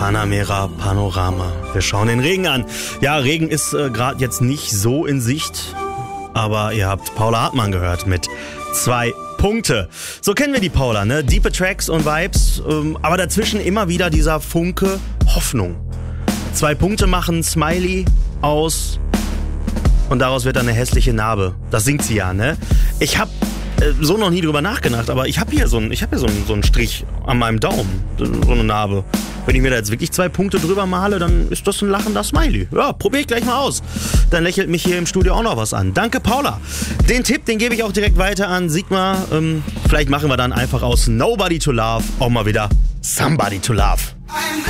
Panamera Panorama. Wir schauen den Regen an. Ja, Regen ist gerade jetzt nicht so in Sicht, aber ihr habt Paula Hartmann gehört mit 2 Punkte. So kennen wir die Paula, ne? Diepe Tracks und Vibes, aber dazwischen immer wieder dieser Funke Hoffnung. 2 Punkte machen Smiley aus und daraus wird dann eine hässliche Narbe. Das singt sie ja, ne? Ich hab so noch nie drüber nachgedacht, aber ich hab hier so einen Strich an meinem Daumen, so eine Narbe. Wenn ich mir da jetzt wirklich 2 Punkte drüber male, dann ist das ein lachender Smiley. Ja, probiere ich gleich mal aus. Dann lächelt mich hier im Studio auch noch was an. Danke, Paula. Den Tipp, den gebe ich auch direkt weiter an Sigma. Vielleicht machen wir dann einfach aus Nobody to Love auch mal wieder Somebody to Love.